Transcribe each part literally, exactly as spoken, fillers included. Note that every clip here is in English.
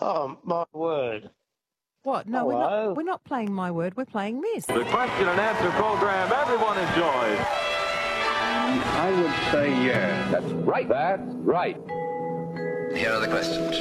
Oh, my word. What? No, we're not, Hello? we're not playing My Word, we're playing this. The question and answer program everyone enjoys. I would say yes. That's right. That's right. Here are the questions.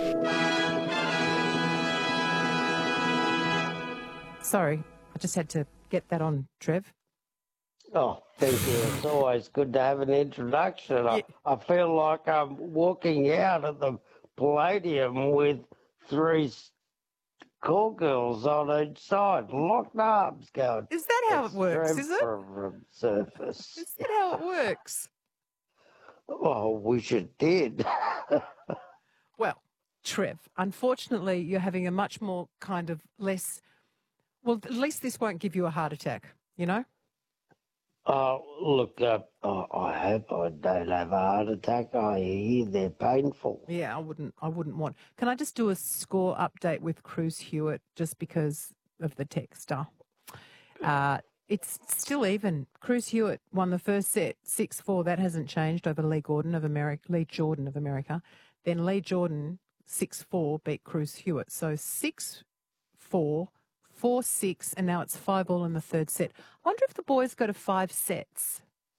Sorry, I just had to get that on, Trev. Oh, thank you. It's always good to have an introduction. I, Yeah. I feel like I'm walking out of the Palladium with three call girls on each side, locked arms going. Is that how it works, "Extreme is it? from surface." Is that how it works? Oh, wish it did. Well, Trev, unfortunately, you're having a much more kind of less... Well, at least this won't give you a heart attack, you know? Oh, look, uh, oh, I hope I don't have a heart attack. I hear they're painful. Yeah, I wouldn't I wouldn't want... Can I just do a score update with Cruz Hewitt just because of the texter? Uh, it's still even. Cruz Hewitt won the first set, six four. That hasn't changed over Lee Gordon of America, Lee Jordan of America. Then Lee Jordan, six four, beat Cruz Hewitt. So six four, four six, and now it's five all in the third set. I wonder if the boys go to five sets.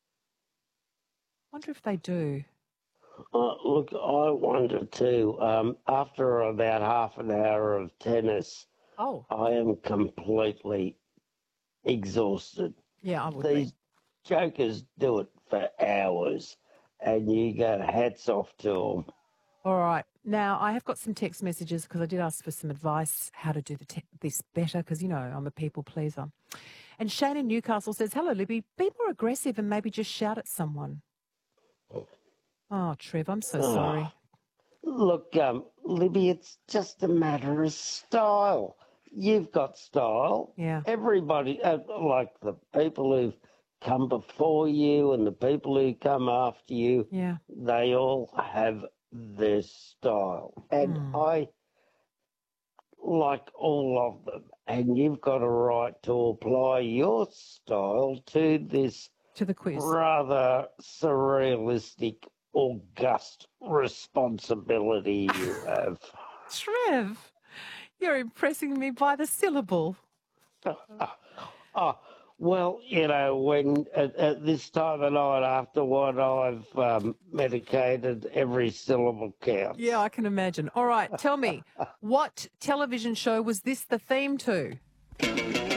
I wonder if they do. Uh, look, I wonder too. Um, after about half an hour of tennis, Oh, I am completely exhausted. yeah, I would These be. jokers do it for hours, and you go hats off to them. All right. Now, I have got some text messages because I did ask for some advice how to do the te- this better because, you know, I'm a people pleaser. And Shane in Newcastle says, hello, Libby, be more aggressive and maybe just shout at someone. Oh, Trev, I'm so Oh. sorry. Look, um, Libby, it's just a matter of style. You've got style. Yeah. Everybody, uh, like the people who've come before you and the people who come after you, Yeah. they all have their style. And Hmm. I like all of them. And you've got a right to apply your style to this To the quiz. rather surrealistic, august responsibility you have. Trev, you're impressing me by the syllable. Oh, well, you know, when at, at this time of night after what I've um, medicated, every syllable counts. Yeah, I can imagine. All right, tell me, what television show was this the theme to?